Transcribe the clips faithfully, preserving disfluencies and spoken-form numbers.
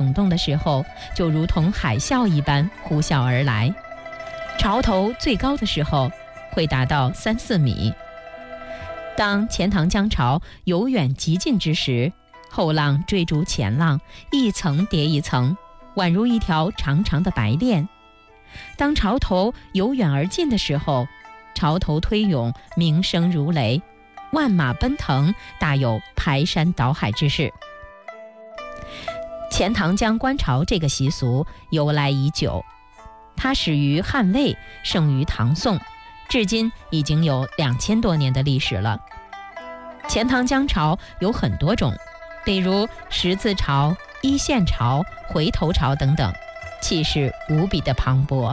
涌动的时候，就如同海啸一般呼啸而来。潮头最高的时候会达到三四米。当钱塘江潮由远及近之时，后浪追逐前浪，一层叠一层，宛如一条长长的白链。当潮头由远而近的时候，潮头推涌，鸣声如雷，万马奔腾，大有排山倒海之势。钱塘江观潮这个习俗由来已久，它始于汉魏，盛于唐宋，至今已经有两千多年的历史了。钱塘江潮有很多种，比如十字潮、一线潮、回头潮等等，气势无比的磅礴。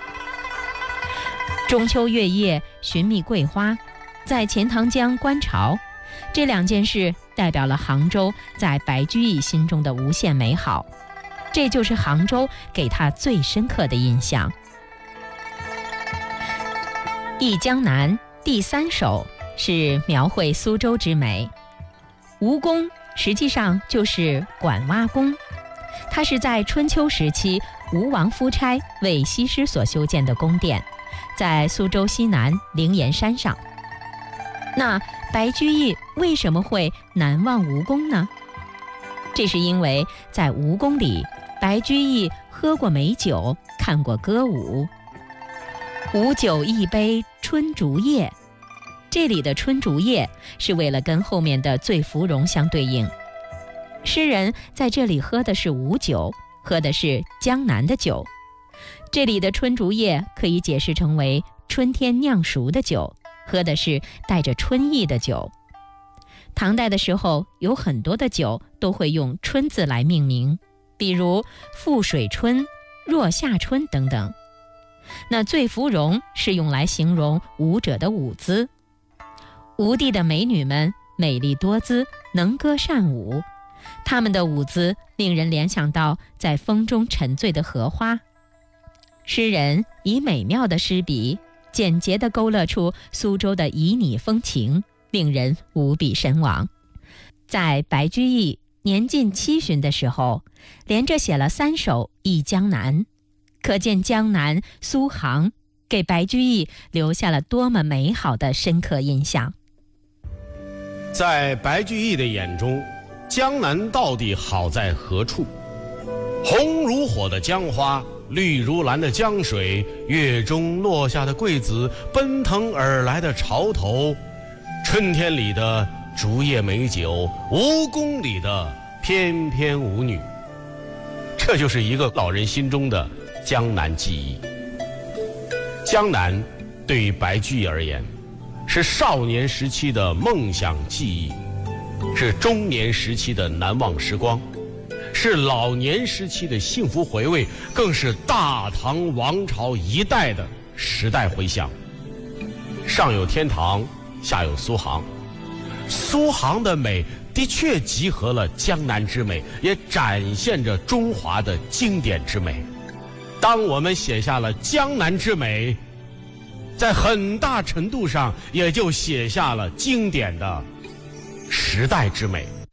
中秋月夜寻觅桂花，在钱塘江观潮，这两件事代表了杭州在白居易心中的无限美好，这就是杭州给他最深刻的印象。《忆江南》第三首是描绘苏州之美。吴宫实际上就是管洼宫，它是在春秋时期吴王夫差为西施所修建的宫殿，在苏州西南灵岩山上。那白居易为什么会难忘吴宫呢？这是因为在吴宫里，白居易喝过美酒，看过歌舞。吴酒一杯春竹叶，这里的春竹叶是为了跟后面的醉芙蓉相对应。诗人在这里喝的是吴酒，喝的是江南的酒。这里的春竹叶可以解释成为春天酿熟的酒，喝的是带着春意的酒。唐代的时候，有很多的酒都会用春字来命名，比如富水春、若夏春等等。那醉芙蓉是用来形容舞者的舞姿。吴地的美女们美丽多姿，能歌善舞，她们的舞姿令人联想到在风中沉醉的荷花。诗人以美妙的诗笔，简洁地勾勒出苏州的旖旎风情，令人无比神往。在白居易年近七旬的时候，连着写了三首《忆江南》，可见江南、苏杭给白居易留下了多么美好的深刻印象。 在白居易的眼中，江南到底好在何处？红如火的江花，绿如蓝的江水，月中落下的桂子，奔腾而来的潮头，春天里的竹叶美酒，吴宫里的翩翩舞女，这就是一个老人心中的江南记忆。江南对于白居易而言，是少年时期的梦想记忆，是中年时期的难忘时光，是老年时期的幸福回味，更是大唐王朝一代的时代回响。上有天堂，下有苏杭，苏杭的美的确集合了江南之美，也展现着中华的经典之美。当我们写下了江南之美，在很大程度上也就写下了经典的时代之美。